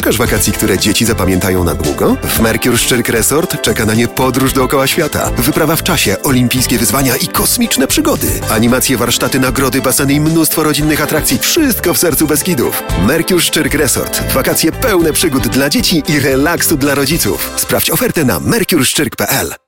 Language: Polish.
Szukasz wakacji, które dzieci zapamiętają na długo? W Mercure Szczyrk Resort czeka na nie podróż dookoła świata, wyprawa w czasie, olimpijskie wyzwania i kosmiczne przygody. Animacje, warsztaty, nagrody, baseny i mnóstwo rodzinnych atrakcji. Wszystko w sercu Beskidów. Mercure Szczyrk Resort. Wakacje pełne przygód dla dzieci i relaksu dla rodziców. Sprawdź ofertę na mercureszczyrk.pl.